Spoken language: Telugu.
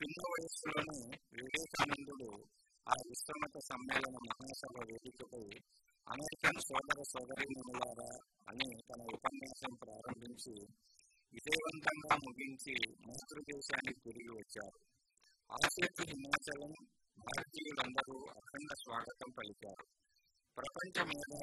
చిన్న వయస్సులోనే వివేకానందుడు ఆ విశ్వమత సమ్మేళన మహాసభ వేదికపై అమెరికన్ సోదర సోదరీమణులారా అని తన ఉపన్యాసం ప్రారంభించి విజయవంతంగా ముగించి మాతృదేశానికి తిరిగి వచ్చారు. ఆసేతు హిమాచలం భారతీయులందరూ అఖండ స్వాగతం పలికారు. ప్రపంచ మేధావులు